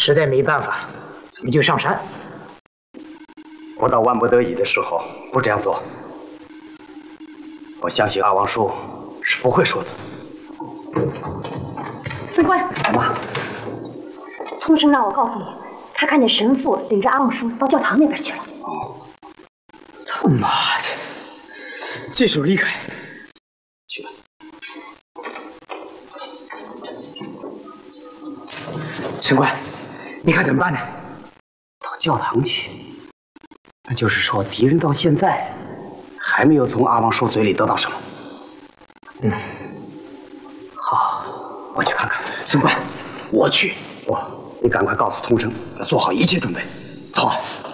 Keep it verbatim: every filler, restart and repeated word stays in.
实在没办法，咱们就上山。 不到万不得已的时候，不这样做。我相信阿王叔是不会说的。 司官， 妈， 通生让我告诉你，他看见神父领着阿旺叔到教堂那边去了。 哦，他妈的，这时候离开，去吧。神官，你看怎么办呢？到教堂去。那就是说，敌人到现在还没有从阿王叔嘴里得到什么。嗯，好，我去看看。神官，我去。我，你赶快告诉通生，要做好一切准备。走。